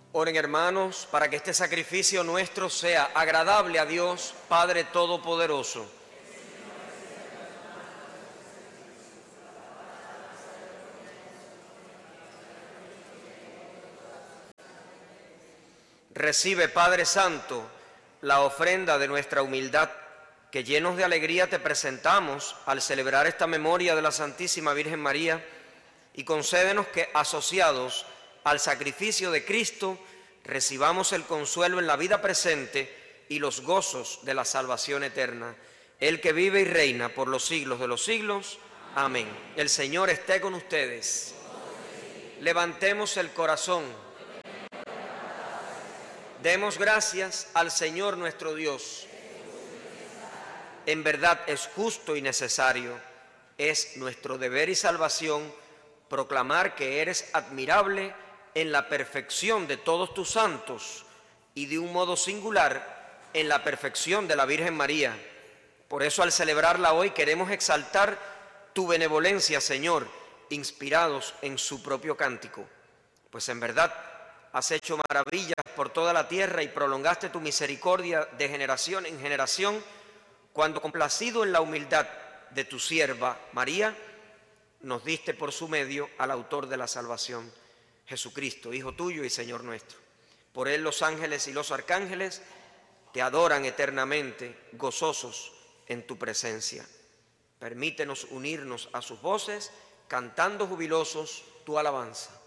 Oren, hermanos, para que este sacrificio nuestro sea agradable a Dios, Padre Todopoderoso. Recibe, Padre Santo, la ofrenda de nuestra humildad, que llenos de alegría te presentamos al celebrar esta memoria de la Santísima Virgen María, y concédenos que, asociados al sacrificio de Cristo, recibamos el consuelo en la vida presente y los gozos de la salvación eterna. Él que vive y reina por los siglos de los siglos. Amén. El Señor esté con ustedes. Levantemos el corazón. Demos gracias al Señor nuestro Dios. En verdad es justo y necesario, es nuestro deber y salvación proclamar que eres admirable en la perfección de todos tus santos y de un modo singular en la perfección de la Virgen María. Por eso, al celebrarla hoy, queremos exaltar tu benevolencia, Señor, inspirados en su propio cántico. Pues en verdad has hecho maravillas por toda la tierra y prolongaste tu misericordia de generación en generación, cuando, complacido en la humildad de tu sierva María, nos diste por su medio al autor de la salvación, Jesucristo, Hijo tuyo y Señor nuestro. Por él los ángeles y los arcángeles te adoran eternamente, gozosos en tu presencia. Permítenos unirnos a sus voces, cantando jubilosos tu alabanza.